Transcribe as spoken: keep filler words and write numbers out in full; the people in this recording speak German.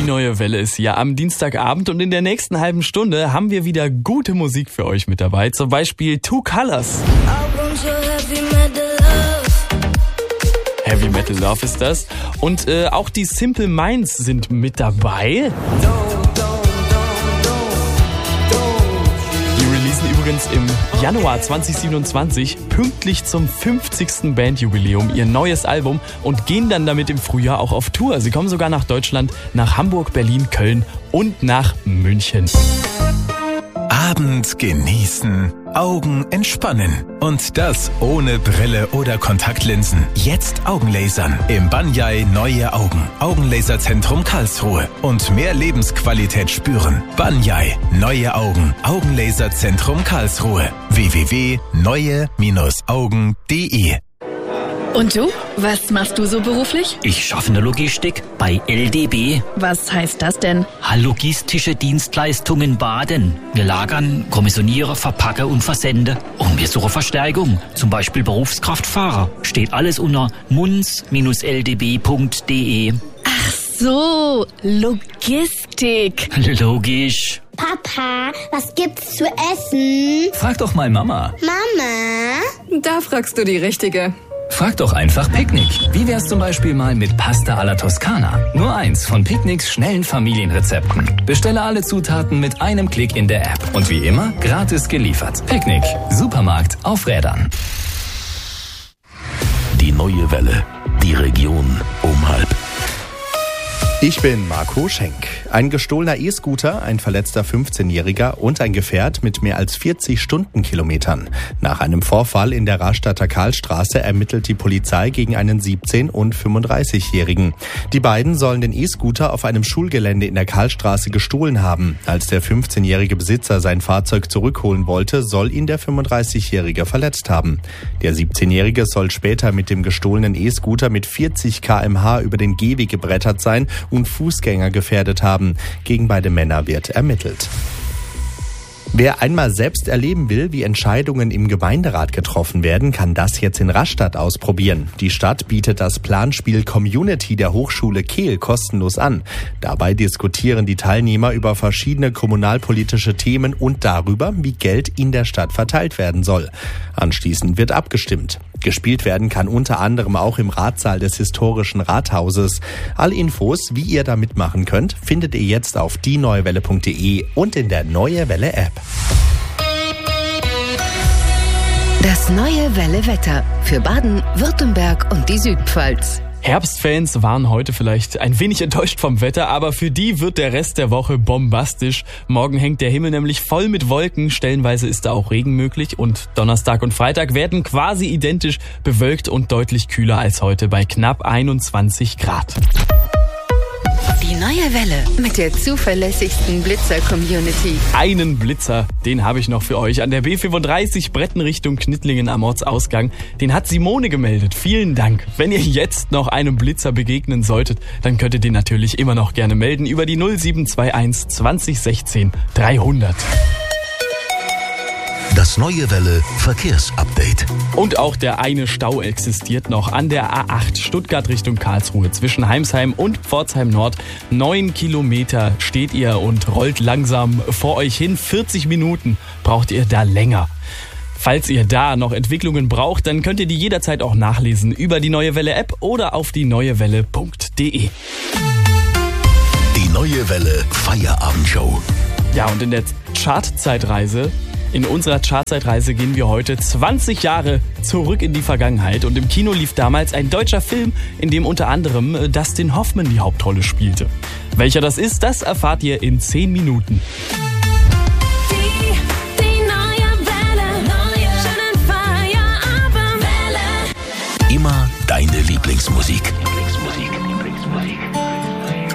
Die neue Welle ist hier am Dienstagabend und in der nächsten halben Stunde haben wir wieder gute Musik für euch mit dabei. Zum Beispiel Two Colors. Heavy Metal Love ist das. Und äh, auch die Simple Minds sind mit dabei. Die releasen übrigens im Januar zwanzig siebenundzwanzig pünktlich zum fünfzigsten Bandjubiläum ihr neues Album und gehen dann damit im Frühjahr auch auf Tour. Sie kommen sogar nach Deutschland, nach Hamburg, Berlin, Köln und nach München. Abend genießen, Augen entspannen. Und das ohne Brille oder Kontaktlinsen. Jetzt Augenlasern im Banyai Neue Augen. Augenlaserzentrum Karlsruhe. Und mehr Lebensqualität spüren. Banyai Neue Augen. Augenlaserzentrum Karlsruhe. w w w punkt neue Augen punkt de. Und du? Was machst du so beruflich? Ich schaffe in der Logistik bei L D B. Was heißt das denn? Logistische Dienstleistungen Baden. Wir lagern, kommissionieren, verpacken und versenden. Und wir suchen Verstärkung, zum Beispiel Berufskraftfahrer. Steht alles unter munz Bindestrich l d b punkt de. Ach so, Logistik. Logisch. Papa, was gibt's zu essen? Frag doch mal Mama. Mama? Da fragst du die Richtige. Frag doch einfach Picknick. Wie wär's zum Beispiel mal mit Pasta alla Toskana? Nur eins von Picknicks schnellen Familienrezepten. Bestelle alle Zutaten mit einem Klick in der App. Und wie immer, gratis geliefert. Picknick. Supermarkt auf Rädern. Die neue Welle. Die Region um halb. Ich bin Marco Schenk. Ein gestohlener E-Scooter, ein verletzter fünfzehnjähriger und ein Gefährt mit mehr als vierzig Stundenkilometern. Nach einem Vorfall in der Rastatter Karlstraße ermittelt die Polizei gegen einen siebzehn- und fünfunddreißigjährigen. Die beiden sollen den E-Scooter auf einem Schulgelände in der Karlstraße gestohlen haben. Als der fünfzehnjährige Besitzer sein Fahrzeug zurückholen wollte, soll ihn der fünfunddreißigjährige verletzt haben. Der siebzehnjährige soll später mit dem gestohlenen E-Scooter mit vierzig Kilometer pro Stunde über den Gehweg gebrettert sein und Fußgänger gefährdet haben. Gegen beide Männer wird ermittelt. Wer einmal selbst erleben will, wie Entscheidungen im Gemeinderat getroffen werden, kann das jetzt in Rastatt ausprobieren. Die Stadt bietet das Planspiel Community der Hochschule Kehl kostenlos an. Dabei diskutieren die Teilnehmer über verschiedene kommunalpolitische Themen und darüber, wie Geld in der Stadt verteilt werden soll. Anschließend wird abgestimmt. Gespielt werden kann unter anderem auch im Ratssaal des historischen Rathauses. Alle Infos, wie ihr da mitmachen könnt, findet ihr jetzt auf die neue welle punkt de und in der Neue Welle App. Das Neue Welle Wetter für Baden, Württemberg und die Südpfalz. Herbstfans waren heute vielleicht ein wenig enttäuscht vom Wetter, aber für die wird der Rest der Woche bombastisch. Morgen hängt der Himmel nämlich voll mit Wolken, stellenweise ist da auch Regen möglich und Donnerstag und Freitag werden quasi identisch bewölkt und deutlich kühler als heute bei knapp einundzwanzig Grad. Die Neue Welle mit der zuverlässigsten Blitzer-Community. Einen Blitzer, den habe ich noch für euch. An der B fünfunddreißig Bretten Richtung Knittlingen am Ortsausgang. Den hat Simone gemeldet. Vielen Dank. Wenn ihr jetzt noch einem Blitzer begegnen solltet, dann könnt ihr den natürlich immer noch gerne melden über die null sieben zwei eins zwanzig sechzehn dreihundert. Das Neue Welle Verkehrsupdate. Und auch der eine Stau existiert noch an der A acht Stuttgart Richtung Karlsruhe zwischen Heimsheim und Pforzheim Nord. Neun Kilometer steht ihr und rollt langsam vor euch hin. vierzig Minuten braucht ihr da länger. Falls ihr da noch Entwicklungen braucht, dann könnt ihr die jederzeit auch nachlesen über die Neue Welle App oder auf die neue welle punkt de. Die Neue Welle Feierabendshow. Ja, und in der Chartzeitreise In unserer Chartzeitreise gehen wir heute zwanzig Jahre zurück in die Vergangenheit und im Kino lief damals ein deutscher Film, in dem unter anderem Dustin Hoffmann die Hauptrolle spielte. Welcher das ist, das erfahrt ihr in zehn Minuten.